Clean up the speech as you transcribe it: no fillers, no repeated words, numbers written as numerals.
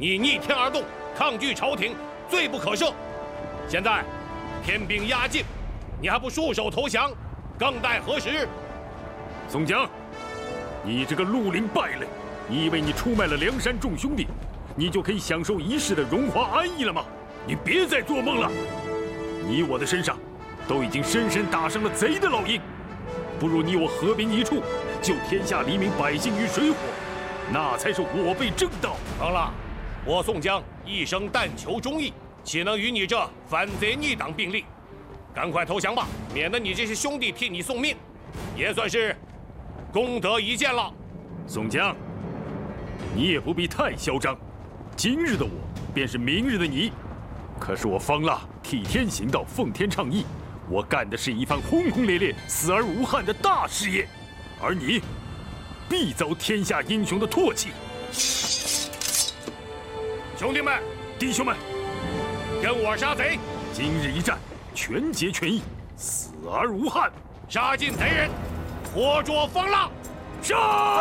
你逆天而动，抗拒朝廷，罪不可赦。现在天兵压境，你还不束手投降，更待何时？ 宋江，你这个绿林败类，你以为你出卖了梁山众兄弟，你就可以享受一世的荣华安逸了吗？你别再做梦了！你我的身上都已经深深打上了贼的烙印，不如你我和平一处，救天下黎民百姓于水火，那才是我辈正道。 成了，我宋江一生但求忠义，岂能与你这反贼逆党并立？赶快投降吧，免得你这些兄弟替你送命，也算是功德一件了。 宋江，你也不必太嚣张，今日的我便是明日的你。可是我方腊替天行道，奉天倡义，我干的是一番轰轰烈烈、死而无憾的大事业，而你必遭天下英雄的唾弃。 兄弟们， 弟兄们， 跟我杀贼！ 今日一战，全节全义，死而无憾， 杀尽贼人，活捉方腊！ 杀！